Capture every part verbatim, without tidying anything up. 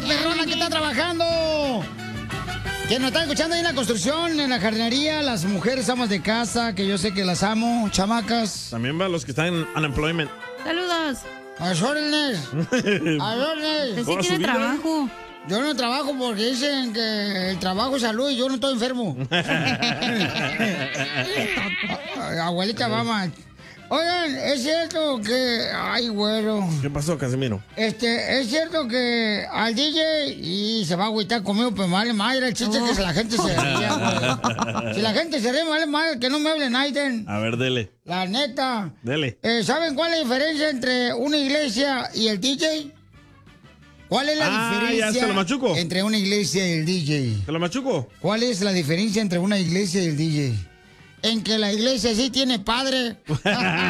perrona que está trabajando. Que nos están escuchando ahí en la construcción, en la jardinería, las mujeres amas de casa, que yo sé que las amo, chamacas. También va los que están en unemployment. Saludos. A los órdenes. A los órdenes. Usted sí tiene trabajo. Yo no trabajo porque dicen que el trabajo es salud y yo no estoy enfermo. Abuelita, vamos. Oigan, es cierto que... Ay, güero. ¿Qué pasó, Casimiro? Este, es cierto que al D J y se va a agüitar conmigo, pues me vale madre el chiste que si la gente se ría, güey. Si la gente se ríe, me vale madre que no me hable Naiden. A ver, dele. La neta. Dele. Eh, ¿Saben cuál es la diferencia entre una iglesia y el D J? ¿Cuál es la ah, diferencia ya se lo machuco. entre una iglesia y el D J? ¿Se lo machuco? ¿Cuál es la diferencia entre una iglesia y el D J? En que la iglesia sí tiene padre. Y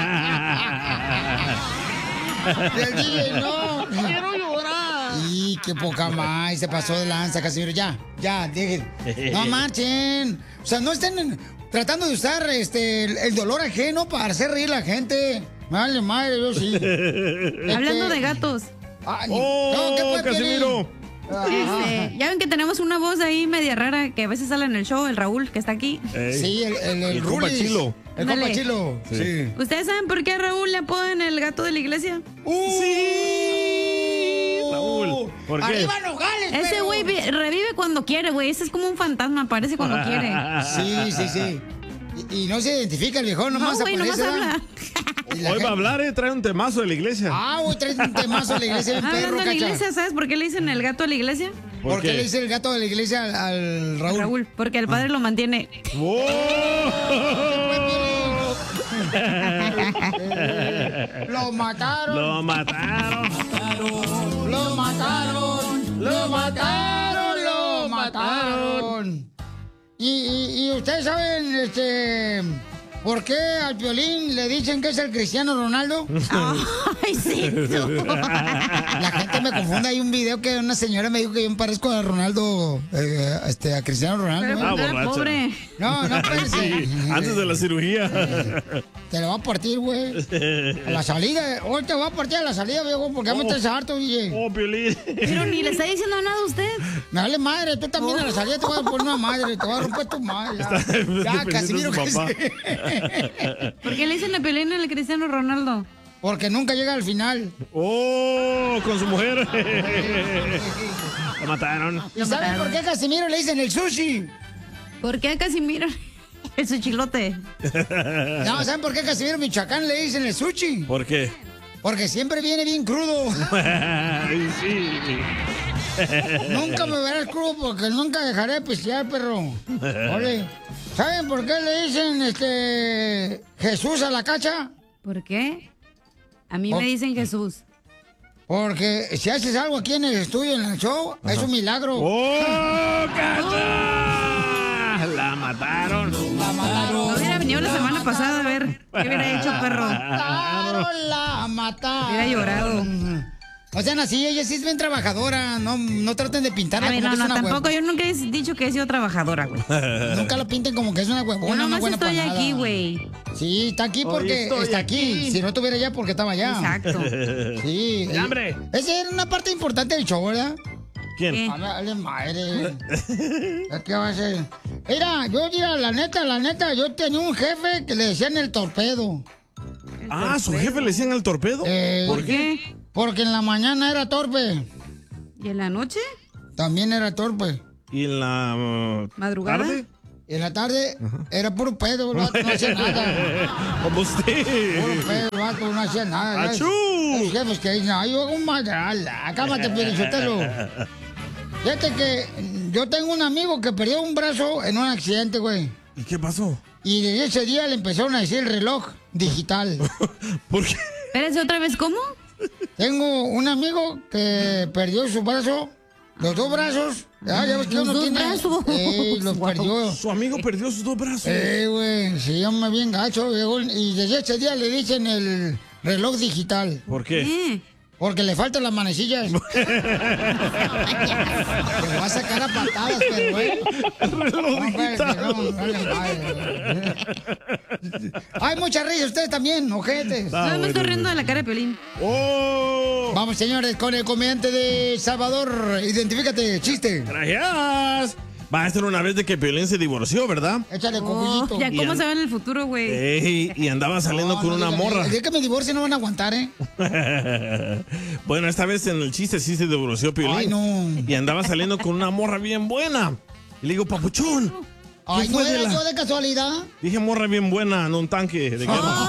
el D J no. Quiero llorar. Y qué poca más. Se pasó de lanza, Casimiro. Ya, ya, dejen. No marchen. O sea, no estén tratando de usar este, el, el dolor ajeno para hacer reír a la gente. Vale, madre, yo sí. Hablando de gatos. Ay, ¡Oh, no, ¿qué fue, Casimiro! Este, ya ven que tenemos una voz ahí media rara que a veces sale en el show, el Raúl, que está aquí. Ey. Sí, el, el, el, El compa Rulis. Chilo. El compa Ándale. Chilo. Sí. Sí. ¿Ustedes saben por qué a Raúl le apodan el gato de la iglesia? Sí, Raúl. ¿Por qué? ¡Arriba Nogales, Ese pero! güey vi- revive cuando quiere, güey. Ese es como un fantasma, aparece cuando quiere. Sí, sí, sí. Y, y no se identifica el viejón, nomás No, güey, nomás aparece, ¿verdad? habla. Y la Hoy va a gente- hablar, ¿eh? Trae un temazo de la iglesia. Ah, güey, traes un temazo de la iglesia bien perro, Hablando de la cacha. iglesia, ¿sabes por qué le dicen el gato de la iglesia? ¿Por qué le dice el gato de la iglesia al, al Raúl? Raúl, porque el padre lo mantiene. ¡Wow! Lo mataron. Lo mataron. Lo mataron. Lo mataron. Lo mataron. Y, y, y ustedes saben, este... ¿Por qué al Piolín le dicen que es el Cristiano Ronaldo? Ay, sí. La gente me confunde. Hay un video que una señora me dijo que yo me parezco a Ronaldo, eh, este, a Cristiano Ronaldo. Pero Ah, porque era borracha. pobre. No, no, espérense. Sí, antes de la cirugía. Te lo va a partir, güey. A la salida. Hoy te va a partir a la salida, viejo, porque ya me estás harto, D J. Oh, Piolín. Pero ni le está diciendo nada a usted. Me vale madre, tú también a la salida te voy a poner una madre, te voy a romper tu madre. Ya, Está ya dependiendo Casimiro, de su que papá. sí. ¿Por qué le dicen la Piolín al Cristiano Ronaldo? Porque nunca llega al final. Oh, con su mujer. Lo mataron. ¿Y saben por qué a Casimiro le dicen el sushi? ¿Por qué a Casimiro el su chilote? No, ¿saben por qué a Casimiro Michoacán le dicen el sushi? ¿Por qué? Porque siempre viene bien crudo. Ay, sí. Nunca me verás crudo porque nunca dejaré de pistear, perro. Ole. ¿Saben por qué le dicen este Jesús a la cacha? ¿Por qué? A mí Oh. me dicen Jesús. Porque si haces algo aquí en el estudio, en el show, es un milagro. ¡Oh, cacha! La mataron. La mataron. No hubiera venido la semana pasada a ver qué hubiera hecho, perro. Mataron, la mataron. Hubiera llorado. O sea, así, ella sí es bien trabajadora. No, no traten de pintarla A ver, como no, que es no, una tampoco. huevo. Yo nunca he dicho que he sido trabajadora, güey. Nunca la pinten como que es una Yo huevona, no nomás buena estoy para aquí, nada. güey. Sí, está aquí Hoy porque estoy está aquí. aquí. Si no estuviera allá, porque estaba allá. Exacto. Sí. ¡Ya, hombre! Esa era una parte importante del show, ¿verdad? ¿Quién? ¿Qué? A ver, madre. ¿Qué va a hacer? Mira, yo, mira, la neta, la neta, yo tenía un jefe que le decían el torpedo. Ah, ¿su jefe le decían el torpedo? Eh, ¿Por qué? ¿Qué? Porque en la mañana era torpe. ¿Y en la noche? También era torpe. ¿Y en la uh, ¿Madrugada? tarde? Y en la tarde era puro pedo, el vato no hacía nada. Como usted. Puro pedo, el vato no hacía nada. ¡Achú! Los jefes que dicen, ay, yo hago un madral. Acábate, Pielichotelo. Fíjate que yo tengo un amigo que perdió un brazo en un accidente, güey. ¿Y qué pasó? Y desde ese día le empezaron a decir el reloj digital. ¿Por qué? Espérese, ¿otra vez cómo? Tengo un amigo que perdió su brazo, los dos brazos. Ah, ya ves que Los uno dos tiene. brazos. Eh, los Wow. perdió. Su amigo perdió sus dos brazos. Eh, güey, se llama bien gacho, viejo. Y desde ese día le dicen el reloj digital. ¿Por qué? ¿Qué? Porque le faltan las manecillas. Le va a sacar a patadas, pero bueno. No, pues, no, vale, vale. Hay mucha risa, ustedes también, ojetes. No, no me estoy riendo de la cara de Piolín. ¡Oh! Vamos, señores, con el comediante de Salvador. Identifícate, chiste. Gracias. Va a ser una vez de que Piolín se divorció, ¿verdad? Échale, Oh, cocuyito. ya Y cómo and- se ve en el futuro, güey. Ey, y andaba saliendo No, con no una digan, morra. El día que me divorcie no van a aguantar, ¿eh? Bueno, esta vez en el chiste sí se divorció Piolín. Ay, no. Y andaba saliendo con una morra bien buena. Y le digo, papuchón. ¿qué Ay, ¿no fue de era la- yo de casualidad? Dije morra bien buena, no un tanque de guerra.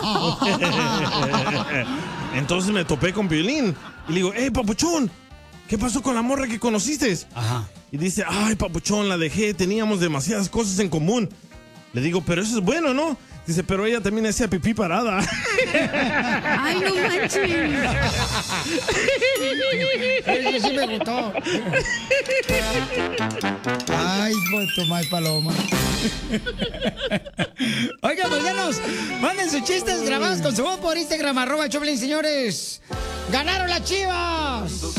Entonces me topé con Piolín. Y le digo, hey, papuchón, ¿qué pasó con la morra que conociste? Ajá. Y dice, ay, papuchón, la dejé, teníamos demasiadas cosas en común. Le digo, pero eso es bueno, ¿no? Dice, pero ella también hacía pipí parada. Ay, no manches. Ese sí me gustó. Ay, hijo de tu madre paloma. Oigan, paisanos, manden sus chistes grabados con su voz por Instagram, arroba Choplin, señores. ¡Ganaron las Chivas!